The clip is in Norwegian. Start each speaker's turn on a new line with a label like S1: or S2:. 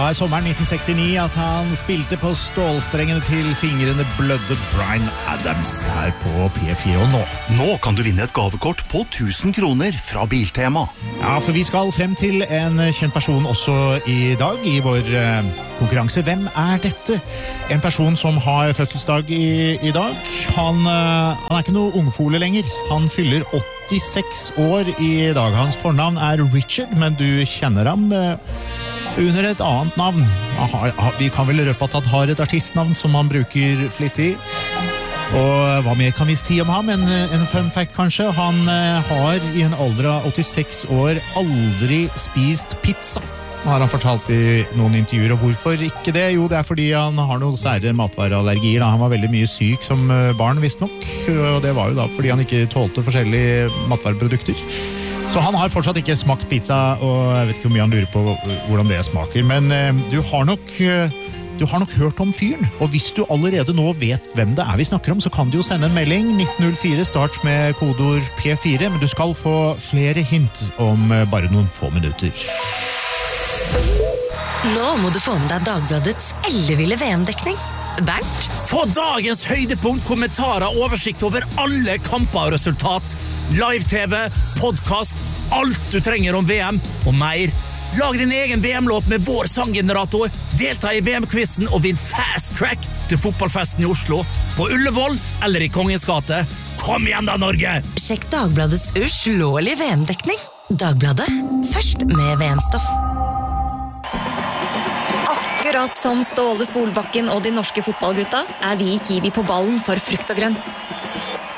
S1: var sommeren 1969 at han spilte på stålstrengene til fingrene blødde Bryan Adams her på P4. Og
S2: nå kan du vinne et gavekort på 1000 kroner fra Biltema.
S1: Ja, for vi skal frem til en kjent person også i dag i vår konkurranse. Hvem er dette? En person som har fødselsdag i dag. Han er ikke noe ungfole lenger. Han fyller 86 år i dag. Hans fornavn er Richard, men du kjenner ham under et annet navn. Vi kan vel røpe at han har et artistnavn som han bruker flittig. Og hva mer kan vi si om ham? En fun fact kanskje. Han har i en alder av 86 år aldri spist pizza. Har han fortalt i noen intervjuer, og hvorfor ikke det? Jo, det er fordi han har noen sære matvareallergier. Han var veldig mye syk som barn, visstnok, og det var jo da fordi han ikke tålte forskjellige matvareprodukter. Så han har fortsatt ikke smakt pizza, og jeg vet ikke hvor mye han lurer på hvordan det smaker, men du har nok hørt om fyren, og hvis du allerede nå vet hvem det er vi snakker om, så kan du jo sende en melding, 1904, start med kodeord P4, men du skal få flere hint om bare noen få minutter.
S3: Nå må du få med deg Dagbladets elleville VM-dekning. Bernt?
S4: Få dagens høydepunkt, kommentarer, oversikt over alle kamper og resultat. Live-TV, podcast, alt du trenger om VM og mer. Lag din egen VM-låt med vår sanggenerator. Delta i VM-quizen og vinn fast track til fotballfesten i Oslo. På Ullevål eller i Kongens gate. Kom igjen da, Norge!
S3: Sjekk Dagbladets uslåelige VM-dekning. Dagbladet, først med VM-stoff. Akkurat som Ståle Solbakken og de norske fotballgutta er vi i Kiwi på ballen for frukt og grønt.